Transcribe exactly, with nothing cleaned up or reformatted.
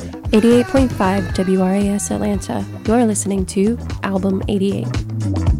eighty-eight point five W R A S Atlanta. You're listening to Album eighty-eight.